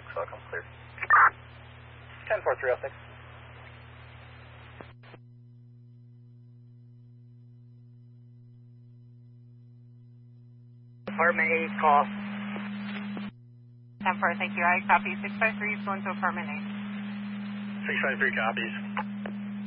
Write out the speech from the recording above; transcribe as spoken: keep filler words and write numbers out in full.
so I'll come clear. ten four three oh six. Apartment eight, call. ten four, thank you. I copy. six five three is going to apartment eight. six five three copies.